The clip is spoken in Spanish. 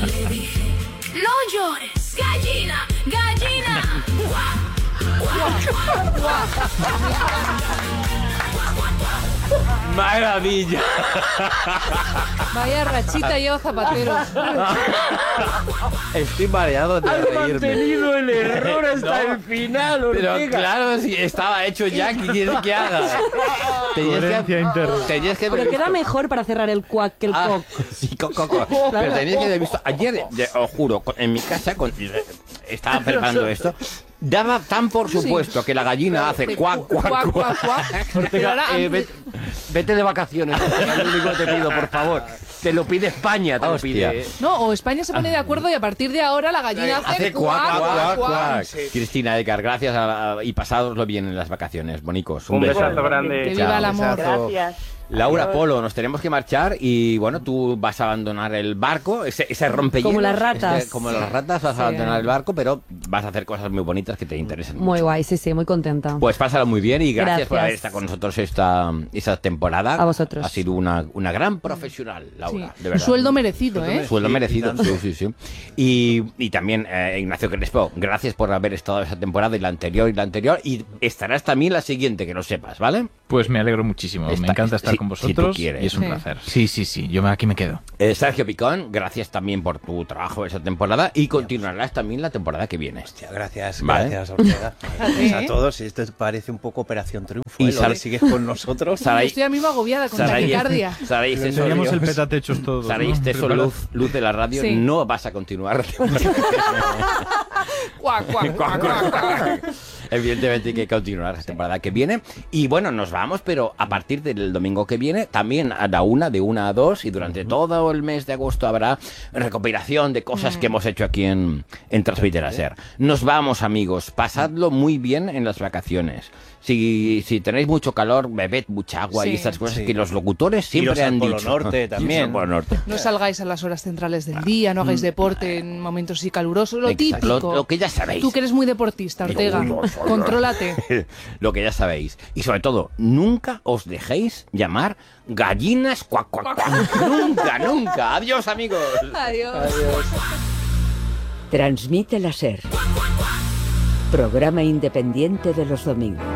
Le dije, no llores, gallina, gallina. ¡Maravilla! Vaya rachita lleva Zapatero. Estoy mareado de reírme. Has mantenido el error hasta el final, Ortega. Pero claro, si estaba hecho ya, ¿qué quieres que haga? Tenías que Pero queda mejor para cerrar el cuac que el coc. Sí, Pero tenías que haber visto. Ayer, os juro, en mi casa, estaba preparando esto. Daba tan por supuesto que la gallina hace cuac, cuac, cuac. Ortega, vete de vacaciones. Es lo único que te pido, por favor. Te lo pide España, te lo pide. No, o España se pone de acuerdo y a partir de ahora la gallina hace cuac, cuac, cuac. Sí. Cristina Edgar, gracias y pasadoslo bien en las vacaciones, bonicos. Un besazo grande. Que viva el amor. Gracias. Laura, Polo, nos tenemos que marchar y bueno, tú vas a abandonar el barco, ese rompehielos. Como las ratas. Como las ratas vas a abandonar el barco, pero vas a hacer cosas muy bonitas que te interesen Muy mucho. guay, sí, muy contenta. Pues pásalo muy bien y gracias por Gracias. haber estado con nosotros esta temporada. A vosotros. Ha sido una gran profesional, Laura, Sí. de Un verdad. sueldo merecido, ¿eh? Sueldo merecido, sí. Y también, Ignacio Crespo, gracias por haber estado esta temporada y la anterior y estarás también la siguiente, que lo sepas, ¿vale? Pues me alegro muchísimo, me encanta estar sí, con si tú vosotros quieres. y es un placer. Sí, yo aquí me quedo. Sergio Picón, gracias también por tu trabajo esta temporada y continuarás también la temporada que viene. Hostia, gracias, Vale. gracias, Ortega. Gracias ¿Eh? a todos. Esto parece un poco Operación Triunfo. Y Lo de sigues con nosotros. Yo estoy a mí agobiada con taquicardia. Saray, Teníamos el petatechos todos. Saray, ¿no? eso luz de la radio, Sí. no vas a continuar. Cuac, cuac, cuac, cuac, cuac. Evidentemente hay que continuar la temporada que viene. Y bueno, nos vamos, pero a partir del domingo que viene, también a la 1, de 1 a 2, y durante todo el mes de agosto habrá recopilación de cosas que hemos hecho aquí en Transmitir a Ser. Nos vamos, amigos. Pasadlo muy bien en las vacaciones. Si tenéis mucho calor, bebed mucha agua y Sí. estas cosas Sí. que los locutores siempre Iros al han Polo dicho. Norte también. Iros al Polo Norte. No salgáis a las horas centrales del día, no hagáis deporte en momentos así calurosos, lo Exacto. típico. Lo que ya sabéis. Tú que eres muy deportista, Ortega, contrólate. Lo que ya sabéis. Y sobre todo, nunca os dejéis llamar gallinas cuac, cuac, cuac. Nunca, nunca. Adiós, amigos. Adiós. Transmite la SER. Programa independiente de los domingos.